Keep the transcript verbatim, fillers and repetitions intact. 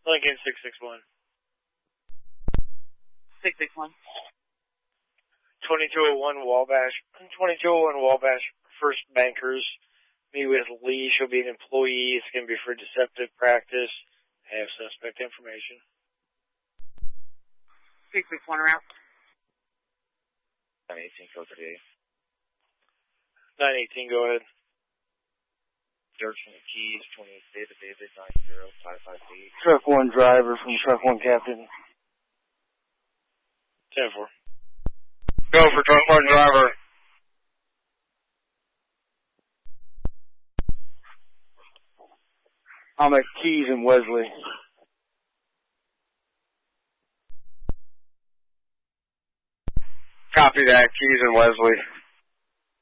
Lincoln six six one. six six one. twenty-two oh one Wabash. twenty-two oh one Wabash First Bankers. Me with Lee. She'll be an employee. It's going to be for deceptive practice. Have suspect information. six six one around. nine eighteen, code thirty-eight. nine eighteen, go ahead. Direction of Keys, twenty-eight, David, David, nine zero five five eight. Truck one driver from truck one captain. ten four. Go for truck one driver. I'm at Keys and Wesley. Copy that, Keys and Wesley.